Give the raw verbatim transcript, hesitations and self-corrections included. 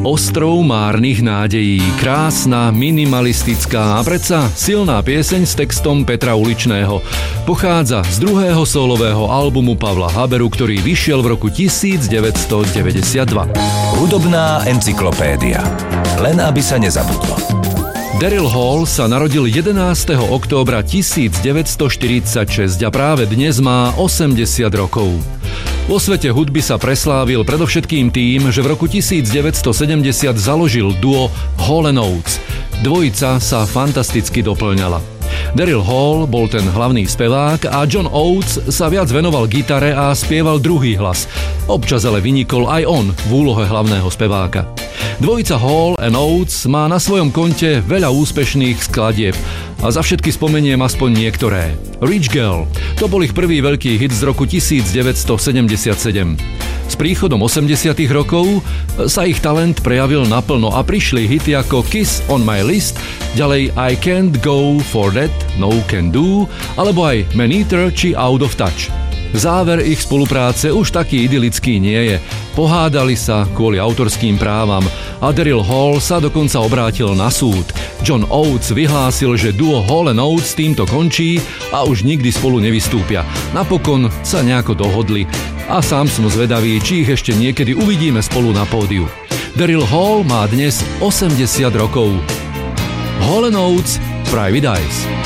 Ostrov márnych nádejí, krásna, minimalistická a predsa silná pieseň s textom Petra Uličného. Pochádza z druhého solového albumu Pavla Haberu, ktorý vyšiel v roku devätnásťstodeväťdesiatdva. Hudobná encyklopédia. Len aby sa nezabudlo. Daryl Hall sa narodil jedenásteho októbra devätnásťstoštyridsaťšesť a práve dnes má osemdesiat rokov. Vo svete hudby sa preslávil predovšetkým tým, že v roku devätnásťstosedemdesiat založil duo Hall and Oates. Dvojica sa fantasticky doplňala. Daryl Hall bol ten hlavný spevák a John Oates sa viac venoval gitare a spieval druhý hlas. Občas ale vynikol aj on v úlohe hlavného speváka. Dvojica Hall and Oates má na svojom konte veľa úspešných skladieb a za všetky spomeniem aspoň niektoré. Rich Girl, to bol ich prvý veľký hit z roku devätnásťstosedemdesiatsedem. S príchodom osemdesiatych rokov sa ich talent prejavil naplno a prišli hity ako Kiss on My List, ďalej I Can't Go For That, No Can Do, alebo aj Man Eater či Out of Touch. Záver ich spolupráce už taký idylický nie je. Pohádali sa kvôli autorským právam a Daryl Hall sa dokonca obrátil na súd. John Oates vyhlásil, že duo Hall and Oates týmto končí a už nikdy spolu nevystúpia. Napokon sa nejako dohodli a sám som zvedavý, či ich ešte niekedy uvidíme spolu na pódiu. Daryl Hall má dnes osemdesiat rokov. Hall and Oates, Private Eyes.